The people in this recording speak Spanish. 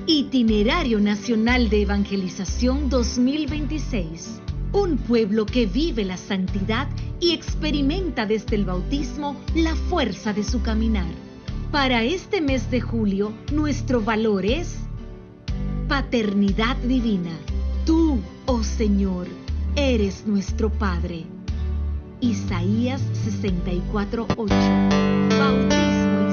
Itinerario Nacional de Evangelización 2026. Un pueblo que vive la santidad y experimenta desde el bautismo la fuerza de su caminar. Para este mes de julio, nuestro valor es paternidad divina. Tú, oh Señor, eres nuestro Padre. Isaías 64:8. Bautismo